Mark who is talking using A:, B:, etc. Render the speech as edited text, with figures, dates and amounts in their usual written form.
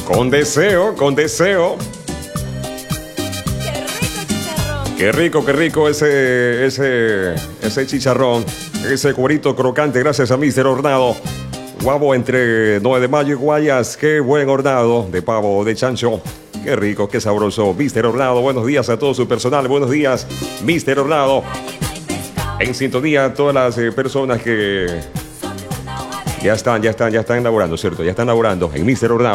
A: Con deseo, con deseo. Qué rico ese chicharrón. Ese cuerito crocante, gracias a Mr. Hornado. Guavo entre 9 de mayo y Guayas. Qué buen hornado de pavo, de chancho. Qué rico, qué sabroso. Mr. Hornado, buenos días a todo su personal. Buenos días, Mr. Hornado. En sintonía a todas las personas que ya están laborando, ¿cierto? Ya están laborando en Mr. Hornado.